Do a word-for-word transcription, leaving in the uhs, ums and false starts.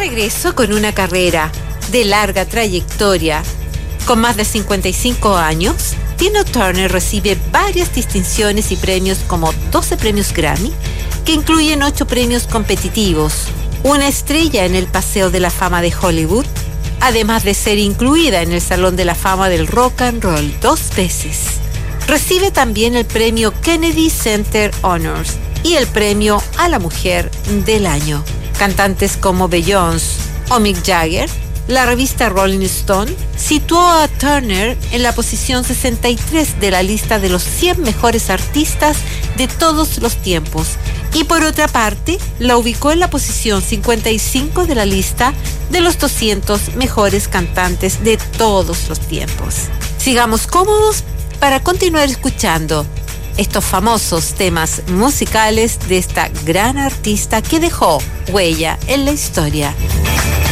regreso con una carrera de larga trayectoria. Con más de cincuenta y cinco años, Tina Turner recibe varias distinciones y premios como doce premios Grammy, que incluyen ocho premios competitivos, una estrella en el Paseo de la Fama de Hollywood, además de ser incluida en el Salón de la Fama del Rock and Roll dos veces. Recibe también el premio Kennedy Center Honors y el premio a la Mujer del Año. Cantantes como Beyoncé o Mick Jagger, la revista Rolling Stone situó a Turner en la posición sesenta y tres de la lista de los cien mejores artistas de todos los tiempos, y por otra parte la ubicó en la posición cincuenta y cinco de la lista de los doscientos mejores cantantes de todos los tiempos. Sigamos cómodos para continuar escuchando estos famosos temas musicales de esta gran artista que dejó huella en la historia.